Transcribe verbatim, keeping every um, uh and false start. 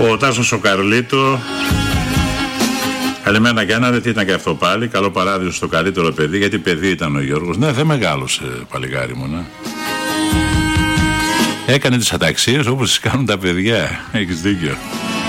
Ο Τάσος ο Καρλίτο. Καλημέρα Γιάννα, δεν ήταν και αυτό πάλι. Καλό παράδεισο στο καλύτερο παιδί, γιατί παιδί ήταν ο Γιώργος. Ναι, δεν μεγάλωσε παλικάρι μου, ναι. Έκανε τις αταξίες όπως τις κάνουν τα παιδιά. Έχεις δίκιο.